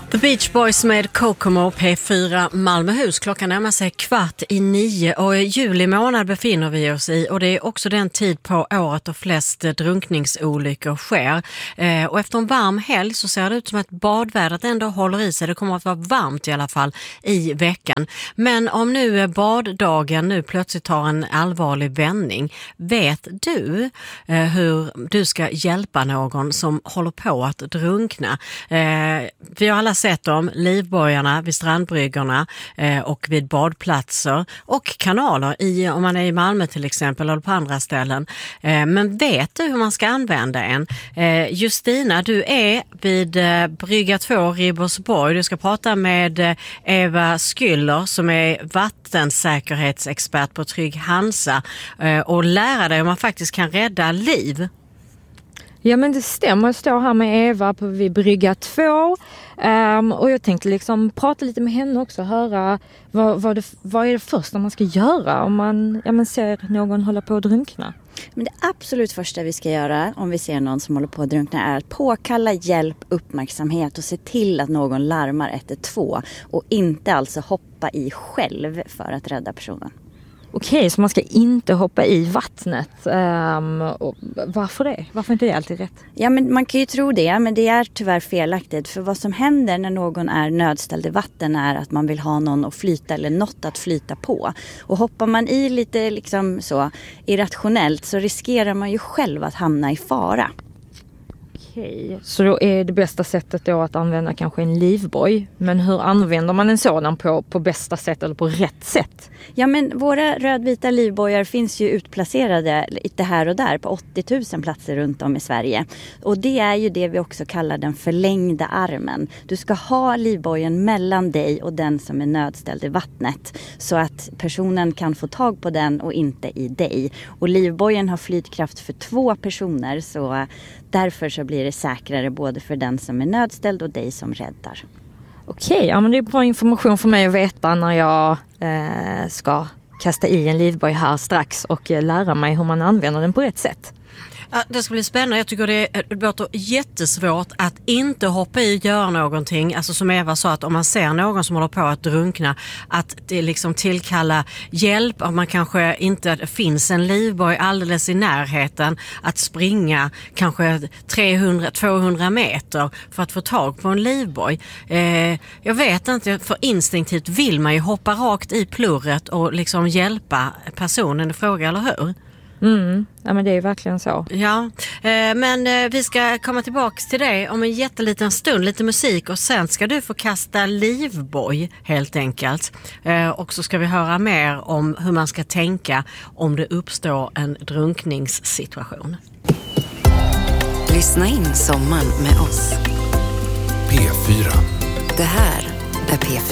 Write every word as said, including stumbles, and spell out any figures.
The Beach Boys med Kokomo, P fyra Malmöhus. Klockan närmar sig kvart i nio och i juli månad befinner vi oss i. Och det är också den tid på året då flest drunkningsolyckor sker. Eh, och efter en varm helg så ser det ut som att badvädret ändå håller i sig. Det kommer att vara varmt i alla fall i veckan. Men om nu baddagen nu plötsligt tar en allvarlig vändning, vet du eh, hur du ska hjälpa någon som håller på att drunkna? Eh, vi har alla sett dem, livbojarna vid strandbryggorna eh, och vid badplatser och kanaler i, om man är i Malmö till exempel eller på andra ställen. Eh, men vet du hur man ska använda en? Eh, Justina, du är vid eh, brygga två Ribersborg. Du ska prata med eh, Eva Skyller som är vattensäkerhetsexpert på Trygg Hansa eh, och lära dig om man faktiskt kan rädda liv. Ja, men det stämmer. Jag står här med Eva på vid brygga två um, och jag tänkte liksom prata lite med henne också, höra vad, vad, det, vad är det första man ska göra om man ja, men ser någon hålla på att drunkna. Men det absolut första vi ska göra om vi ser någon som håller på att drunkna är att påkalla hjälp, uppmärksamhet och se till att någon larmar ett ett två och inte alltså hoppa i själv för att rädda personen. Okej, så man ska inte hoppa i vattnet. Um, och varför det? Varför inte det alltid rätt? Ja, men man kan ju tro det, men det är tyvärr felaktigt. För vad som händer när någon är nödställd i vatten är att man vill ha någon att flyta eller något att flyta på. Och hoppar man i lite liksom så irrationellt så riskerar man ju själv att hamna i fara. Okej, så då är det bästa sättet då att använda kanske en livboj. Men hur använder man en sådan på, på bästa sätt eller på rätt sätt? Ja, men våra rödvita livbojar finns ju utplacerade lite här och där på åttio tusen platser runt om i Sverige. Och det är ju det vi också kallar den förlängda armen. Du ska ha livbojen mellan dig och den som är nödställd i vattnet. Så att personen kan få tag på den och inte i dig. Och livbojen har flytkraft för två personer, så därför så blir det säkrare både för den som är nödställd och dig som räddar. Okej, ja, men det är bra information för mig att veta när jag eh, ska kasta i en livboj här strax och eh, lära mig hur man använder den på rätt sätt. Ja, det ska bli spännande. Jag tycker det låter jättesvårt att inte hoppa i och göra någonting. Alltså som Eva sa, att om man ser någon som håller på att drunkna, att det liksom tillkalla hjälp. Om man kanske inte finns en livboj alldeles i närheten, att springa kanske trehundra till tvåhundra meter för att få tag på en livboj. Eh, jag vet inte, för instinktivt vill man ju hoppa rakt i plurret och liksom hjälpa personen i fråga, eller hur? Mm, ja, men det är verkligen så. Ja, eh, men eh, vi ska komma tillbaka till dig om en jätteliten stund, lite musik, och sen ska du få kasta livboj helt enkelt. Eh, och så ska vi höra mer om hur man ska tänka om det uppstår en drunkningssituation. Lyssna in sommaren med oss. P fyra. Det här är P fyra.